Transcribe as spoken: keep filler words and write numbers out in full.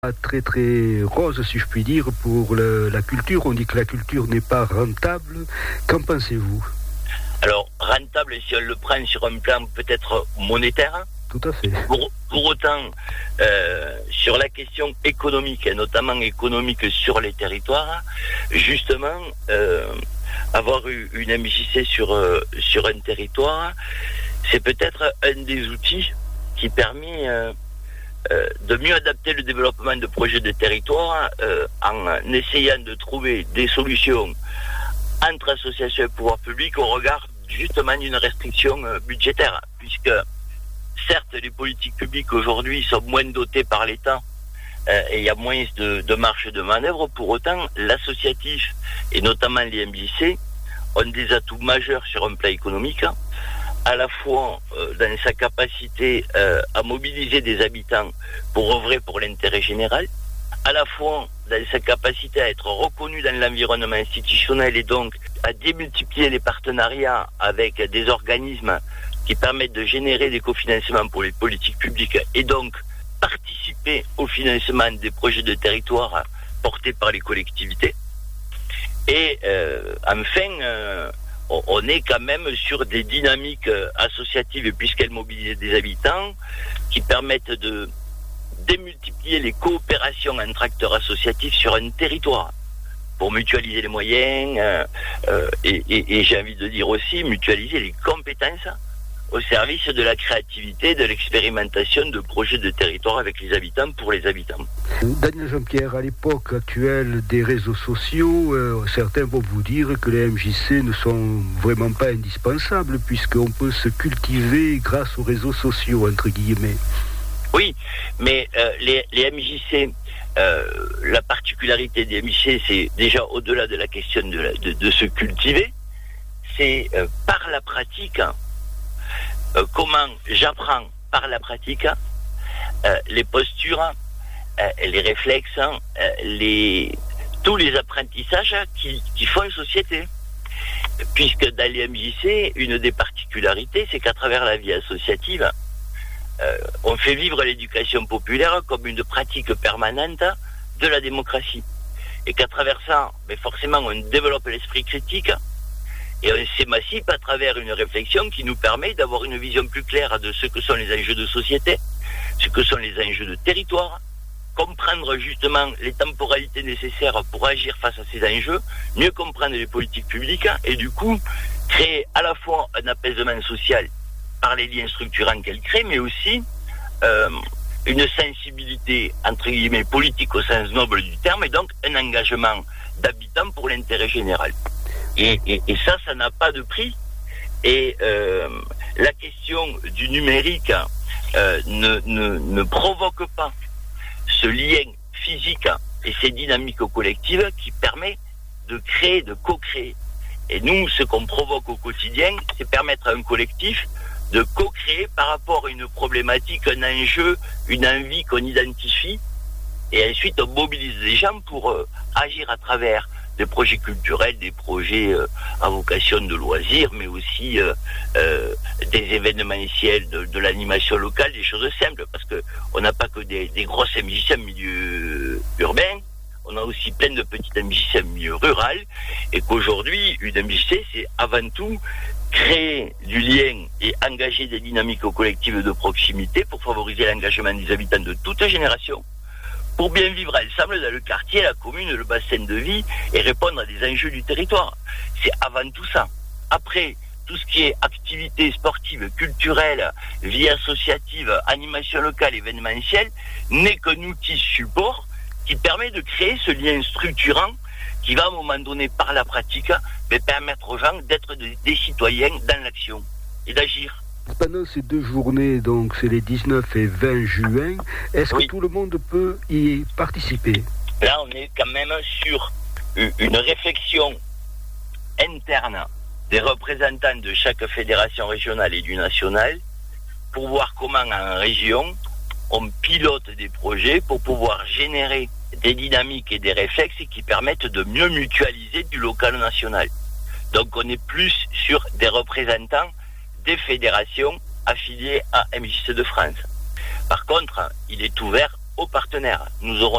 Très très rose, si je puis dire, pour le, la culture. On dit que la culture n'est pas rentable. Qu'en pensez-vous? Alors, rentable, si on le prend sur un plan peut-être monétaire. Tout à fait. Pour, pour autant, euh, sur la question économique, et notamment économique sur les territoires, justement, euh, avoir eu une M J C sur, euh, sur un territoire, c'est peut-être un des outils qui permet euh, euh, de mieux adapter le développement de projets de territoire euh, en essayant de trouver des solutions entre associations et pouvoirs publics au regard justement d'une restriction euh, budgétaire, puisque certes les politiques publiques aujourd'hui sont moins dotées par l'État euh, et il y a moins de, de marge de manœuvre. Pour autant, l'associatif et notamment les M J C ont des atouts majeurs sur un plan économique, à la fois euh, dans sa capacité euh, à mobiliser des habitants pour œuvrer pour l'intérêt général, à la fois dans sa capacité à être reconnu dans l'environnement institutionnel et donc à démultiplier les partenariats avec des organismes qui permettent de générer des cofinancements pour les politiques publiques et donc participer au financement des projets de territoire portés par les collectivités. Et euh, enfin, euh, on est quand même sur des dynamiques associatives puisqu'elles mobilisent des habitants qui permettent de démultiplier les coopérations entre acteurs associatifs sur un territoire pour mutualiser les moyens euh, euh, et, et, et j'ai envie de dire aussi mutualiser les compétences au service de la créativité, de l'expérimentation de projets de territoire avec les habitants pour les habitants. Daniel Jean-Pierre, à l'époque actuelle des réseaux sociaux, euh, certains vont vous dire que les M J C ne sont vraiment pas indispensables puisqu'on peut se cultiver grâce aux réseaux sociaux, entre guillemets. Oui, mais euh, les, les M J C, euh, la particularité des M J C, c'est déjà au-delà de la question de, la, de, de se cultiver, c'est euh, par la pratique. Euh, comment j'apprends par la pratique euh, les postures, euh, les réflexes, euh, les, tous les apprentissages qui, qui font une société. Puisque dans les M J C, une des particularités, c'est qu'à travers la vie associative, euh, on fait vivre l'éducation populaire comme une pratique permanente de la démocratie. Et qu'à travers ça, mais forcément, on développe l'esprit critique, et on s'émancipe à travers une réflexion qui nous permet d'avoir une vision plus claire de ce que sont les enjeux de société, ce que sont les enjeux de territoire, comprendre justement les temporalités nécessaires pour agir face à ces enjeux, mieux comprendre les politiques publiques et du coup créer à la fois un apaisement social par les liens structurants qu'elle crée, mais aussi euh, une sensibilité entre guillemets politique au sens noble du terme et donc un engagement d'habitants pour l'intérêt général. Et, et, et ça, ça n'a pas de prix. Et euh, la question du numérique euh, ne, ne, ne provoque pas ce lien physique et ces dynamiques collectives qui permet de créer, de co-créer. Et nous, ce qu'on provoque au quotidien, c'est permettre à un collectif de co-créer par rapport à une problématique, un enjeu, une envie qu'on identifie. Et ensuite, on mobilise les gens pour euh, agir à travers des projets culturels, des projets euh, à vocation de loisirs, mais aussi euh, euh, des événementiels, de, de l'animation locale, des choses simples, parce que on n'a pas que des, des grosses M J C en milieu urbain, on a aussi plein de petites M J C en milieu rural, et qu'aujourd'hui, une M J C, c'est avant tout créer du lien et engager des dynamiques collectives de proximité pour favoriser l'engagement des habitants de toute génération, pour bien vivre ensemble dans le quartier, la commune, le bassin de vie et répondre à des enjeux du territoire. C'est avant tout ça. Après, tout ce qui est activité sportive, culturelle, vie associative, animation locale, événementielle, n'est qu'un outil support qui permet de créer ce lien structurant qui va à un moment donné, par la pratique, mais permettre aux gens d'être des citoyens dans l'action et d'agir. Pendant ces deux journées, donc c'est les dix-neuf et vingt juin, est-ce oui. que tout le monde peut y participer? Là, on est quand même sur une réflexion interne des représentants de chaque fédération régionale et du national pour voir comment en région on pilote des projets pour pouvoir générer des dynamiques et des réflexes qui permettent de mieux mutualiser du local au national. Donc on est plus sur des représentants des fédérations affiliées à M J C de France. Par contre, il est ouvert aux partenaires. Nous aurons